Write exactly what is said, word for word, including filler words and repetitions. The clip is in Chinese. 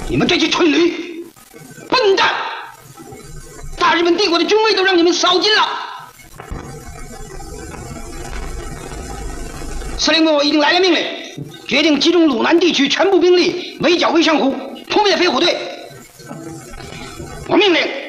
你们这些蠢驴、笨蛋！大日本帝国的军威都让你们扫尽了。司令部已经来了命令，决定集中鲁南地区全部兵力围剿魏上虎，扑灭飞虎队。我命令